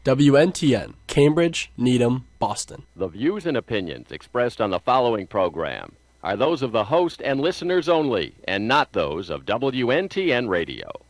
WNTN, Cambridge, Needham, Boston. The views and opinions expressed on the following program are those of the host and listeners only, and not those of WNTN Radio.